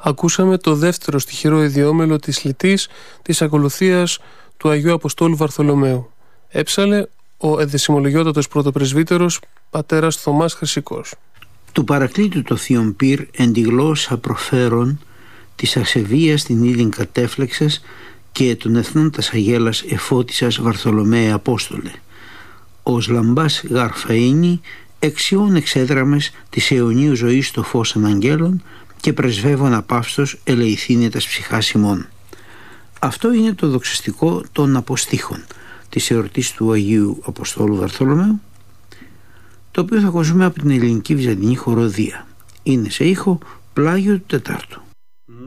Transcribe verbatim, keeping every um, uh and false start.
ακούσαμε το δεύτερο στιχηρό ιδιόμελο της λυτής της ακολουθίας του Αγίου Αποστόλου Βαρθολομαίου. Έψαλε ο εδεσιμολογιότατος πρωτοπρεσβύτερος πατέρας Θωμάς Χρυσικός. Του παρακλήτου το θείον πυρ εν τη γλώσσα προφέρον της ασεβίας την ίδιν κατέφλεξας και των εθνών τας αγέλας εφώτισας Βαρθολομαίε Απόστολε. Ως λαμπάς γαρφαΐνη εξιών εξέδραμες της αιωνίου ζωής το φως αναγγέλων και πρεσβεύων απαύστος ελεηθήνε τας ψυχάς ημών. Αυτό είναι το δοξαστικό των αποστήχων της εορτής του Αγίου Αποστόλου Βαρθολομαίου, το οποίο θα ακούσουμε από την ελληνική βυζαντινή χοροδία. Είναι σε ήχο πλάγιο του Τετάρτου.